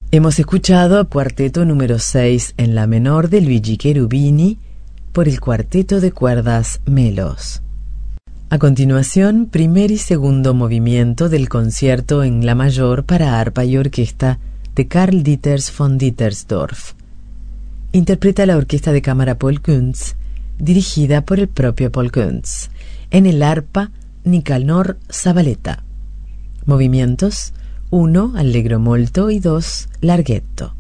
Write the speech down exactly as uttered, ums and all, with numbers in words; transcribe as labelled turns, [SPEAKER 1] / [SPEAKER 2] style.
[SPEAKER 1] Hemos escuchado Cuarteto número seis en la menor de Luigi Cherubini por el Cuarteto de Cuerdas Melos. A continuación, primer y segundo movimiento del concierto en la mayor para arpa y orquesta de Karl Dieters von Dittersdorf. Interpreta la Orquesta de Cámara Paul Kuntz, dirigida por el propio Paul Kuntz. En el arpa, Nicanor Zavaleta. Movimientos uno, allegro molto y dos, larghetto.